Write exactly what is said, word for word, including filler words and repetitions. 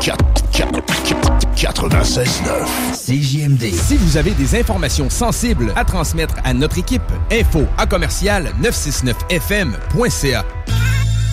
quatre-vingt-seize neuf C J M D. Si vous avez des informations sensibles à transmettre à notre équipe, info à commercial neuf cent soixante-neuf F M point C A.